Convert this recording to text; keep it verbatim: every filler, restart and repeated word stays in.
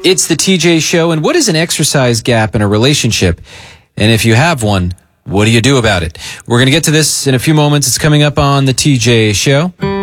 It's the T J Show, and what is an exercise gap in a relationship? And if you have one, what do you do about it? We're going to get to this in a few moments. It's coming up on the T J Show.